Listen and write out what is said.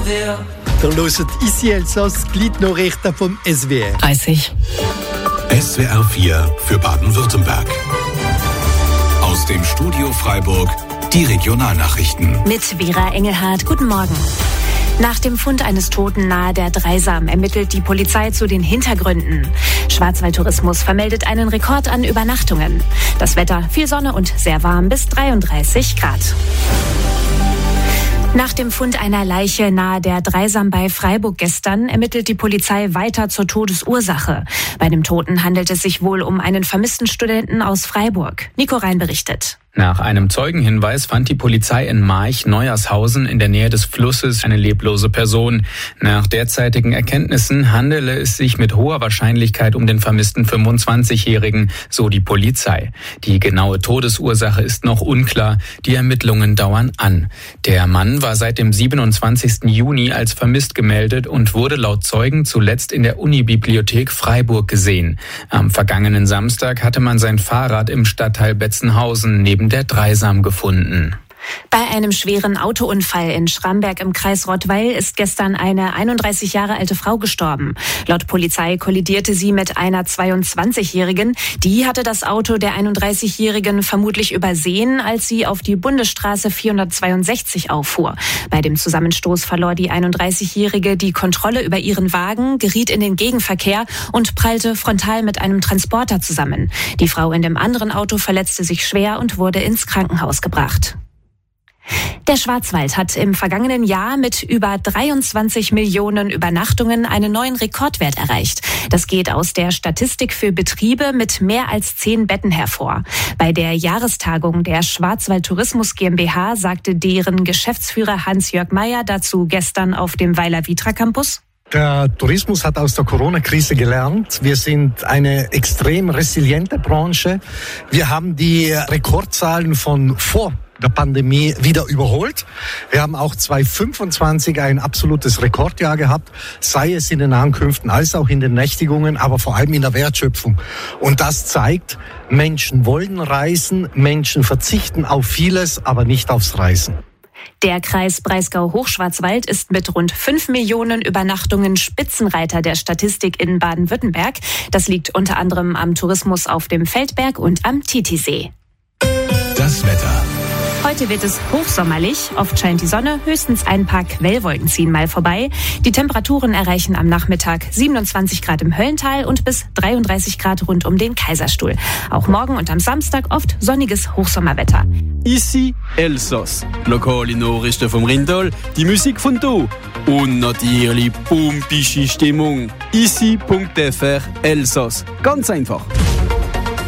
wir. Der loset ici Elsass, Gliednachrichten vom SWR. 30. SWR 4 für Baden-Württemberg. Aus dem Studio Freiburg die Regionalnachrichten. Mit Vera Engelhardt, guten Morgen. Nach dem Fund eines Toten nahe der Dreisam ermittelt die Polizei zu den Hintergründen. Schwarzwaldtourismus vermeldet einen Rekord an Übernachtungen. Das Wetter, viel Sonne und sehr warm bis 33 Grad. Nach dem Fund einer Leiche nahe der Dreisam bei Freiburg gestern ermittelt die Polizei weiter zur Todesursache. Bei dem Toten handelt es sich wohl um einen vermissten Studenten aus Freiburg. Nico Rhein berichtet. Nach einem Zeugenhinweis fand die Polizei in March-Neuershausen in der Nähe des Flusses eine leblose Person. Nach derzeitigen Erkenntnissen handele es sich mit hoher Wahrscheinlichkeit um den vermissten 25-Jährigen, so die Polizei. Die genaue Todesursache ist noch unklar. Die Ermittlungen dauern an. Der Mann war seit dem 27. Juni als vermisst gemeldet und wurde laut Zeugen zuletzt in der Unibibliothek Freiburg gesehen. Am vergangenen Samstag hatte man sein Fahrrad im Stadtteil Betzenhausen neben der Dreisam gefunden. Bei einem schweren Autounfall in Schramberg im Kreis Rottweil ist gestern eine 31 Jahre alte Frau gestorben. Laut Polizei kollidierte sie mit einer 22-Jährigen. Die hatte das Auto der 31-Jährigen vermutlich übersehen, als sie auf die Bundesstraße 462 auffuhr. Bei dem Zusammenstoß verlor die 31-Jährige die Kontrolle über ihren Wagen, geriet in den Gegenverkehr und prallte frontal mit einem Transporter zusammen. Die Frau in dem anderen Auto verletzte sich schwer und wurde ins Krankenhaus gebracht. Der Schwarzwald hat im vergangenen Jahr mit über 23 Millionen Übernachtungen einen neuen Rekordwert erreicht. Das geht aus der Statistik für Betriebe mit mehr als 10 Betten hervor. Bei der Jahrestagung der Schwarzwald Tourismus GmbH sagte deren Geschäftsführer Hans-Jörg Meyer dazu gestern auf dem Weiler Vitra Campus: Der Tourismus hat aus der Corona-Krise gelernt. Wir sind eine extrem resiliente Branche. Wir haben die Rekordzahlen von vor der Pandemie wieder überholt. Wir haben auch 2025 ein absolutes Rekordjahr gehabt, sei es in den Ankünften als auch in den Nächtigungen, aber vor allem in der Wertschöpfung. Und das zeigt, Menschen wollen reisen, Menschen verzichten auf vieles, aber nicht aufs Reisen. Der Kreis Breisgau-Hochschwarzwald ist mit rund 5 Millionen Übernachtungen Spitzenreiter der Statistik in Baden-Württemberg. Das liegt unter anderem am Tourismus auf dem Feldberg und am Titisee. Das Wetter. Heute wird es hochsommerlich, oft scheint die Sonne, höchstens ein paar Quellwolken ziehen mal vorbei. Die Temperaturen erreichen am Nachmittag 27 Grad im Höllental und bis 33 Grad rund um den Kaiserstuhl. Auch morgen und am Samstag oft sonniges Hochsommerwetter. Ici Elsass, lokale Nachrichten vom Rindal, die Musik von hier und natürlich pumpische Stimmung. Ici.fr Elsass, ganz einfach.